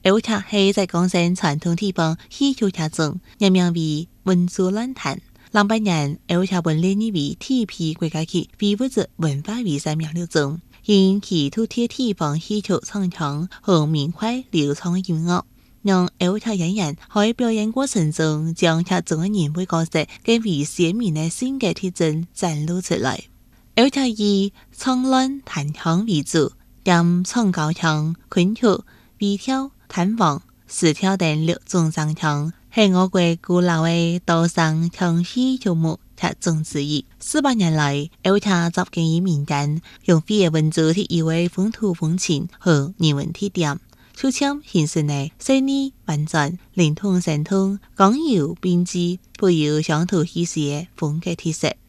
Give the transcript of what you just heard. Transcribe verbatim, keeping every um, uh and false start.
而且係在廣西傳統地方戲劇劇中，又名為文竹亂彈。兩百年，而且本列入為地批國家級非物質文化遺產名錄中，因其獨特地方戲曲唱腔和明快流暢的音樂，讓而且演員喺表演過程中將劇中嘅人物角色更為鮮明嘅性格特徵展露出來。而且以唱亂彈腔為主，兼唱高腔、昆曲、微跳、探王、四跳等六種唱腔，係我國古老嘅道上腔戲曲目劇中之一。四百年來，而且集結於民間，用非遺文字體現為風土風情和人文特點，促進形成嘅細膩婉轉、靈通神通、剛柔並濟、富有鄉土氣息嘅風格特色。